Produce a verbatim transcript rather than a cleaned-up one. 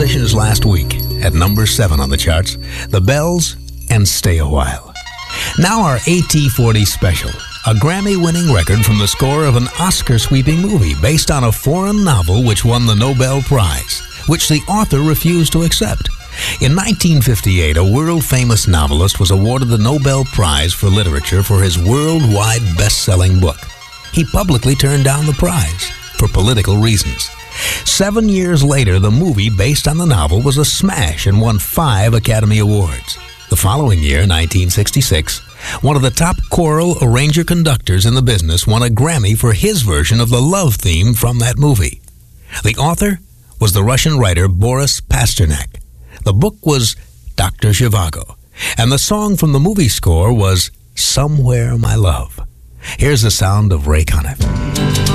positions last week at number seven on the charts. The Bells and Stay a While. Now our A T forty special, a Grammy-winning record from the score of an Oscar-sweeping movie based on a foreign novel which won the Nobel Prize, which the author refused to accept. In nineteen fifty-eight, a world-famous novelist was awarded the Nobel Prize for Literature for his worldwide best-selling book. He publicly turned down the prize for political reasons. Seven years later, the movie based on the novel was a smash and won five Academy Awards. The following year, nineteen sixty-six, one of the top choral arranger-conductors in the business won a Grammy for his version of the love theme from that movie. The author was the Russian writer Boris Pasternak. The book was Doctor Zhivago, and the song from the movie score was Somewhere My Love. Here's the sound of Ray Conniff.